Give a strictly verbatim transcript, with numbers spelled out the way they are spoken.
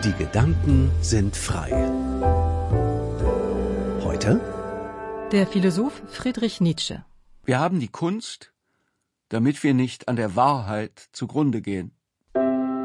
Die Gedanken sind frei. Heute der Philosoph Friedrich Nietzsche. Wir haben die Kunst, damit wir nicht an der Wahrheit zugrunde gehen.